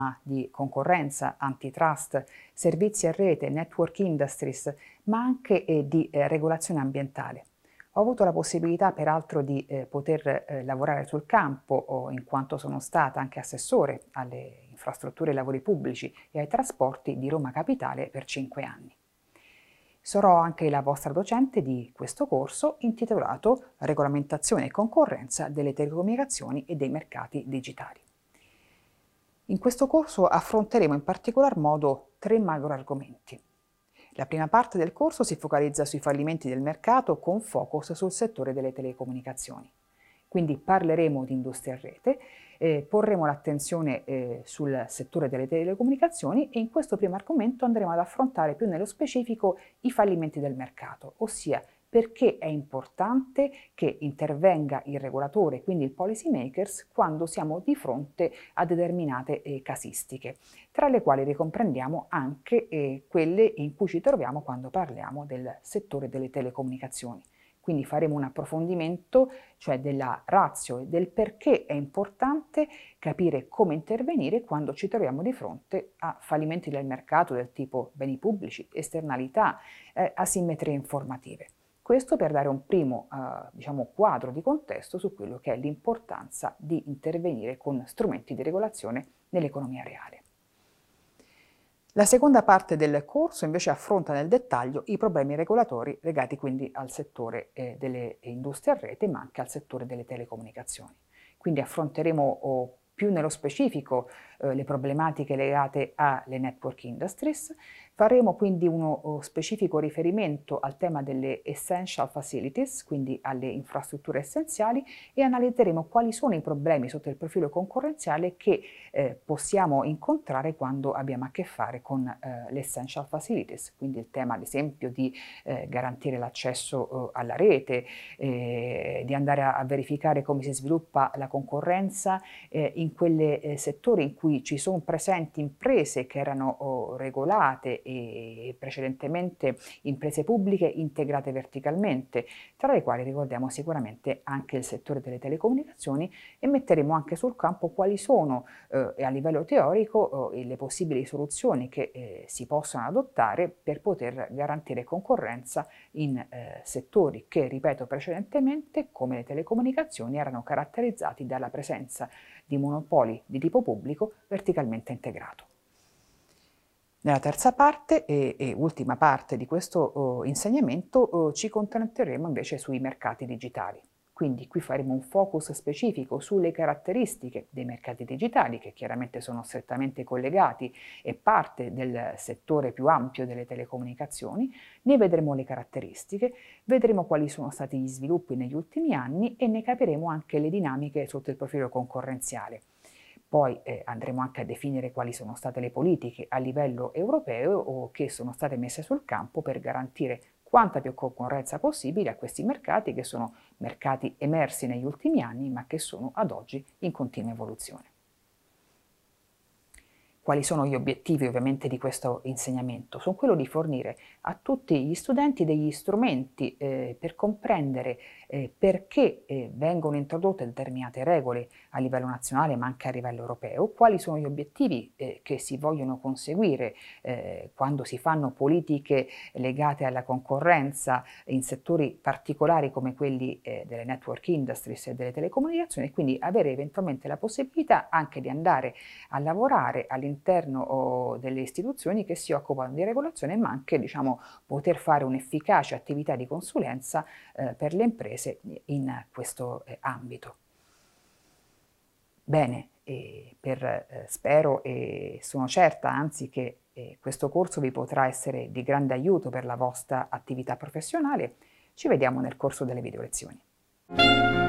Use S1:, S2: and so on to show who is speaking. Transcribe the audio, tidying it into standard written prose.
S1: di concorrenza, antitrust, servizi a rete, network industries, ma anche di regolazione ambientale. Ho avuto la possibilità peraltro di poter lavorare sul campo, in quanto sono stata anche assessore alle infrastrutture e lavori pubblici e ai trasporti di Roma Capitale per 5 anni. Sarò anche la vostra docente di questo corso intitolato Regolamentazione e concorrenza delle telecomunicazioni e dei mercati digitali. In questo corso affronteremo in particolar modo 3 macro argomenti. La prima parte del corso si focalizza sui fallimenti del mercato con focus sul settore delle telecomunicazioni. Quindi parleremo di industria a rete, porremo l'attenzione sul settore delle telecomunicazioni e in questo primo argomento andremo ad affrontare più nello specifico i fallimenti del mercato, ossia perché è importante che intervenga il regolatore, quindi il policy makers, quando siamo di fronte a determinate casistiche, tra le quali ricomprendiamo anche quelle in cui ci troviamo quando parliamo del settore delle telecomunicazioni. Quindi faremo un approfondimento, cioè della ratio e del perché è importante capire come intervenire quando ci troviamo di fronte a fallimenti del mercato del tipo beni pubblici, esternalità, asimmetrie informative. Questo per dare un primo quadro di contesto su quello che è l'importanza di intervenire con strumenti di regolazione nell'economia reale. La seconda parte del corso invece affronta nel dettaglio i problemi regolatori legati quindi al settore delle industrie a rete ma anche al settore delle telecomunicazioni. Quindi affronteremo più nello specifico le problematiche legate alle network industries. Faremo quindi uno specifico riferimento al tema delle essential facilities, quindi alle infrastrutture essenziali, e analizzeremo quali sono i problemi sotto il profilo concorrenziale che possiamo incontrare quando abbiamo a che fare con le essential facilities, quindi il tema ad esempio di garantire l'accesso alla rete, di andare a verificare come si sviluppa la concorrenza in quei settori in cui ci sono presenti imprese che erano regolate e precedentemente imprese pubbliche integrate verticalmente, tra le quali ricordiamo sicuramente anche il settore delle telecomunicazioni, e metteremo anche sul campo quali sono a livello teorico le possibili soluzioni che si possono adottare per poter garantire concorrenza in settori che, ripeto precedentemente, come le telecomunicazioni, erano caratterizzati dalla presenza di monopoli di tipo pubblico verticalmente integrato. Nella terza parte e ultima parte di questo insegnamento ci concentreremo invece sui mercati digitali. Quindi qui faremo un focus specifico sulle caratteristiche dei mercati digitali, che chiaramente sono strettamente collegati e parte del settore più ampio delle telecomunicazioni. Ne vedremo le caratteristiche, vedremo quali sono stati gli sviluppi negli ultimi anni e ne capiremo anche le dinamiche sotto il profilo concorrenziale. Poi andremo anche a definire quali sono state le politiche a livello europeo o che sono state messe sul campo per garantire quanta più concorrenza possibile a questi mercati, che sono mercati emersi negli ultimi anni ma che sono ad oggi in continua evoluzione. Quali sono gli obiettivi ovviamente di questo insegnamento? Sono quello di fornire a tutti gli studenti degli strumenti per comprendere perché vengono introdotte determinate regole a livello nazionale ma anche a livello europeo, quali sono gli obiettivi che si vogliono conseguire quando si fanno politiche legate alla concorrenza in settori particolari come quelli delle network industries e delle telecomunicazioni, e quindi avere eventualmente la possibilità anche di andare a lavorare all'interno delle istituzioni che si occupano di regolazione, ma anche poter fare un'efficace attività di consulenza per le imprese in questo ambito. Bene, spero e sono certa anzi che questo corso vi potrà essere di grande aiuto per la vostra attività professionale. Ci vediamo nel corso delle video lezioni.